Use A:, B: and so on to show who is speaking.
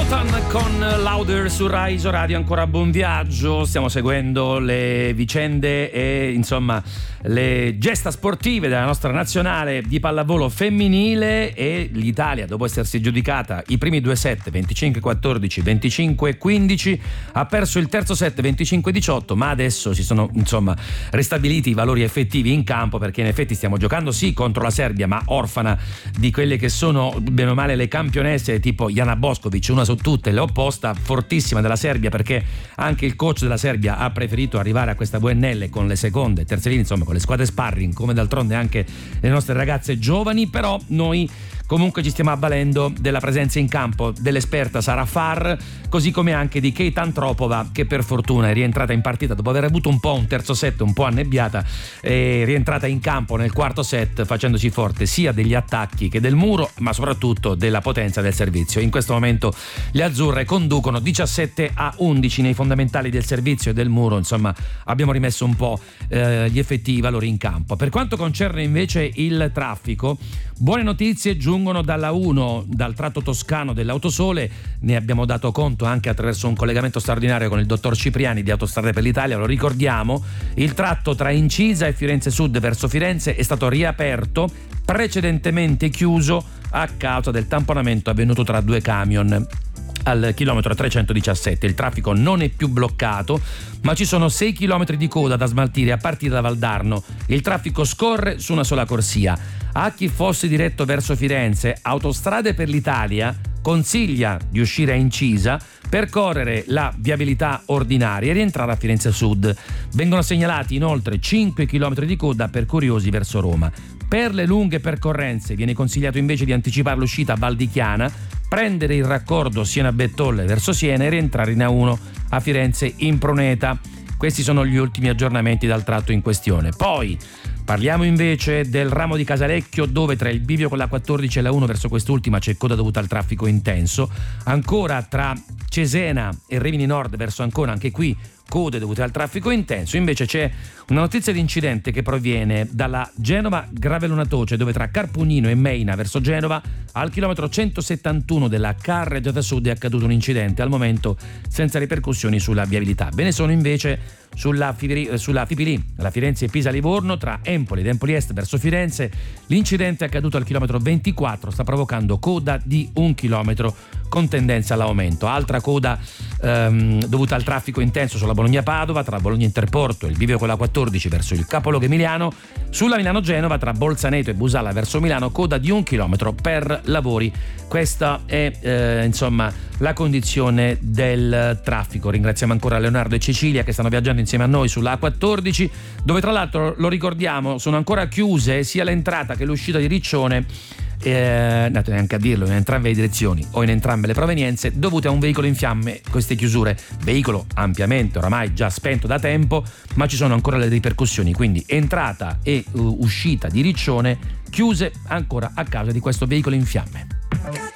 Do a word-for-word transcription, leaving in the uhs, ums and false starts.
A: Wotan con Louder su Rai Radio. Ancora buon viaggio, stiamo seguendo le vicende e insomma le gesta sportive della nostra nazionale di pallavolo femminile, e l'Italia, dopo essersi giudicata i primi due set venticinque quattordici venticinque quindici, ha perso il terzo set venticinque diciotto, ma adesso si sono insomma ristabiliti i valori effettivi in campo, perché in effetti stiamo giocando sì contro la Serbia, ma orfana di quelle che sono bene o male le campionesse tipo Jana Boskovic, una su tutte, l'opposta fortissima della Serbia, perché anche il coach della Serbia ha preferito arrivare a questa V N L con le seconde, terze linee, insomma con le squadre sparring, come d'altronde anche le nostre ragazze giovani. Però noi comunque ci stiamo avvalendo della presenza in campo dell'esperta Sara Farr, così come anche di Kate Antropova, che per fortuna è rientrata in partita dopo aver avuto un po' un terzo set un po' annebbiata, è rientrata in campo nel quarto set facendosi forte sia degli attacchi che del muro, ma soprattutto della potenza del servizio. In questo momento le azzurre conducono diciassette a undici nei fondamentali del servizio e del muro, insomma abbiamo rimesso un po' eh, gli effettivi valori in campo. Per quanto concerne invece il traffico, buone notizie giungono dalla uno, dal tratto toscano dell'Autosole. Ne abbiamo dato conto anche attraverso un collegamento straordinario con il dottor Cipriani di Autostrade per l'Italia. Lo ricordiamo, il tratto tra Incisa e Firenze Sud verso Firenze è stato riaperto, precedentemente chiuso a causa del tamponamento avvenuto tra due camion al chilometro trecentodiciassette. Il traffico non è più bloccato, ma ci sono sei chilometri di coda da smaltire a partire da Valdarno. Il traffico scorre su una sola corsia. A chi fosse diretto verso Firenze, Autostrade per l'Italia consiglia di uscire a Incisa, percorrere la viabilità ordinaria e rientrare a Firenze Sud. Vengono segnalati inoltre cinque chilometri di coda per curiosi verso Roma. Per le lunghe percorrenze viene consigliato invece di anticipare l'uscita a Val di Chiana, prendere il raccordo Siena-Bettolle verso Siena e rientrare in A uno a Firenze in Pruneta. Questi sono gli ultimi aggiornamenti dal tratto in questione. Poi parliamo invece del ramo di Casalecchio, dove tra il bivio con la quattordici e la uno verso quest'ultima c'è coda dovuta al traffico intenso. Ancora tra Cesena e Rimini Nord verso Ancona, anche qui code dovute al traffico intenso. Invece c'è una notizia di incidente che proviene dalla Genova Gravelunatoce, dove tra Carpugnino e Meina verso Genova al chilometro centosettantuno della Carreggiata Sud è accaduto un incidente, al momento senza ripercussioni sulla viabilità. Ve ne sono invece sulla, Fipili, sulla Fipili, la Firenze e Pisa-Livorno, tra Empoli ed Empoli Est verso Firenze. L'incidente è accaduto al chilometro ventiquattro, sta provocando coda di un chilometro con tendenza all'aumento. Altra coda ehm, dovuta al traffico intenso sulla Bologna-Padova, tra Bologna Interporto e il bivio con la quattordici verso il capoluogo emiliano. Sulla Milano-Genova, tra Bolzaneto e Busalla verso Milano, coda di un chilometro per lavori. Questa è eh, insomma la condizione del traffico. Ringraziamo ancora Leonardo e Cecilia che stanno viaggiando insieme a noi sulla A quattordici, dove tra l'altro, lo ricordiamo, sono ancora chiuse sia l'entrata che l'uscita di Riccione, eh, neanche a dirlo, in entrambe le direzioni o in entrambe le provenienze, dovute a un veicolo in fiamme. Queste chiusure, veicolo ampiamente oramai già spento da tempo, ma ci sono ancora le ripercussioni, quindi entrata e uh, uscita di Riccione chiuse ancora a causa di questo veicolo in fiamme.